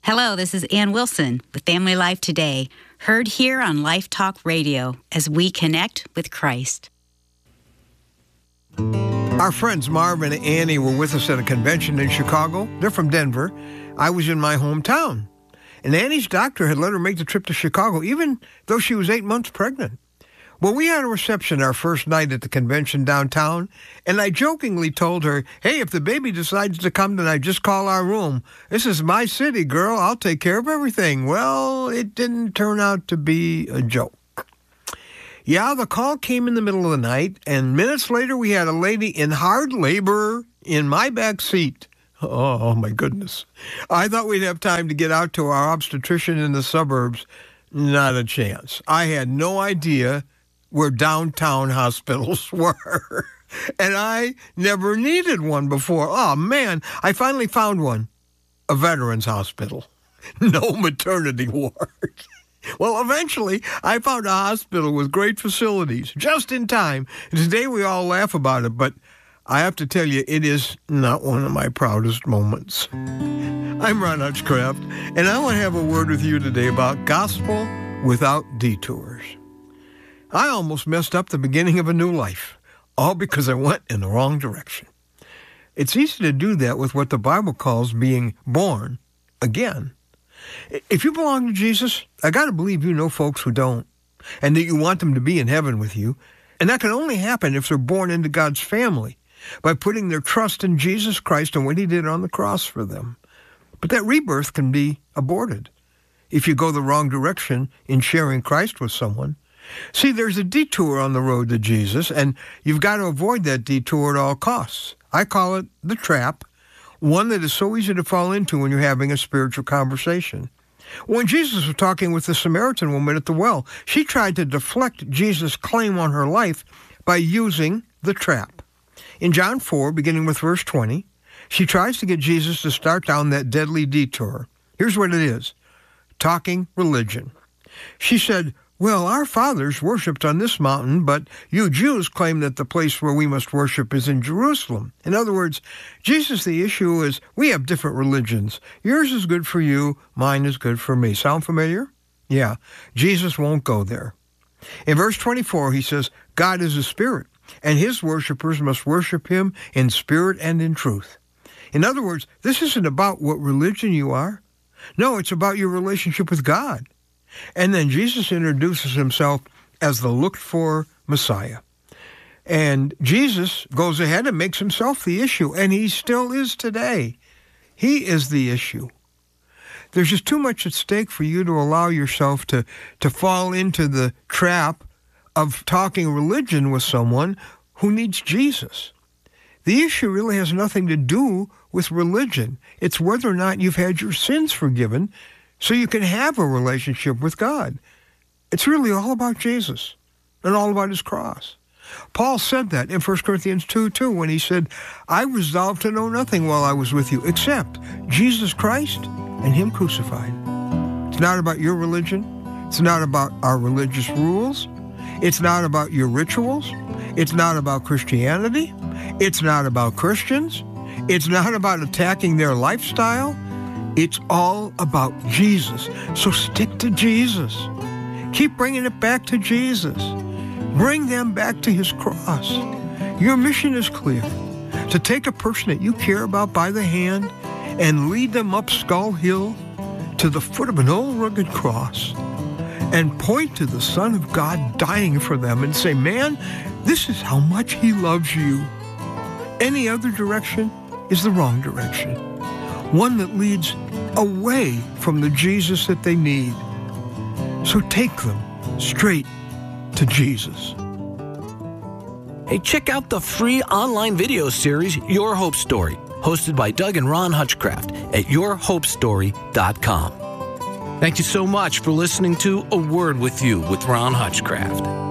Hello, this is Ann Wilson with Family Life Today, heard here on Life Talk Radio as we connect with Christ. Our friends Marv and Annie were with us at a convention in Chicago. They're from Denver. I was in my hometown. And Annie's doctor had let her make the trip to Chicago, even though she was 8 months pregnant. Well, we had a reception our first night at the convention downtown, and I jokingly told her, hey, if the baby decides to come tonight, just call our room. This is my city, girl. I'll take care of everything. Well, it didn't turn out to be a joke. Yeah, the call came in the middle of the night, and minutes later we had a lady in hard labor in my back seat. Oh, my goodness. I thought we'd have time to get out to our obstetrician in the suburbs. Not a chance. I had no idea where downtown hospitals were. And I never needed one before. Oh, man, I finally found one. A veterans hospital. No maternity ward. Well, eventually, I found a hospital with great facilities, just in time. And today we all laugh about it, but I have to tell you, it is not one of my proudest moments. I'm Ron Hutchcraft, and I want to have a word with you today about gospel without detours. I almost messed up the beginning of a new life, all because I went in the wrong direction. It's easy to do that with what the Bible calls being born again. If you belong to Jesus, I got to believe you know folks who don't, and that you want them to be in heaven with you. And that can only happen if they're born into God's family, by putting their trust in Jesus Christ and what he did on the cross for them. But that rebirth can be aborted if you go the wrong direction in sharing Christ with someone. See, there's a detour on the road to Jesus, and you've got to avoid that detour at all costs. I call it the trap, one that is so easy to fall into when you're having a spiritual conversation. When Jesus was talking with the Samaritan woman at the well, she tried to deflect Jesus' claim on her life by using the trap. In John 4, beginning with verse 20, she tries to get Jesus to start down that deadly detour. Here's what it is: talking religion. She said, well, our fathers worshipped on this mountain, but you Jews claim that the place where we must worship is in Jerusalem. In other words, Jesus, the issue is we have different religions. Yours is good for you, mine is good for me. Sound familiar? Yeah, Jesus won't go there. In verse 24, he says, God is a spirit, and his worshipers must worship him in spirit and in truth. In other words, this isn't about what religion you are. No, it's about your relationship with God. And then Jesus introduces himself as the looked-for Messiah. And Jesus goes ahead and makes himself the issue, and he still is today. He is the issue. There's just too much at stake for you to allow yourself to fall into the trap of talking religion with someone who needs Jesus. The issue really has nothing to do with religion. It's whether or not you've had your sins forgiven so you can have a relationship with God. It's really all about Jesus and all about his cross. Paul said that in 1 Corinthians 2:2 when he said, I resolved to know nothing while I was with you except Jesus Christ and him crucified. It's not about your religion. It's not about our religious rules. It's not about your rituals. It's not about Christianity. It's not about Christians. It's not about attacking their lifestyle. It's all about Jesus. So stick to Jesus. Keep bringing it back to Jesus. Bring them back to his cross. Your mission is clear: to take a person that you care about by the hand and lead them up Skull Hill to the foot of an old rugged cross and point to the Son of God dying for them and say, man, this is how much he loves you. Any other direction is the wrong direction, one that leads away from the Jesus that they need. So take them straight to Jesus. Hey, check out the free online video series, Your Hope Story, hosted by Doug and Ron Hutchcraft at yourhopestory.com. Thank you so much for listening to A Word With You with Ron Hutchcraft.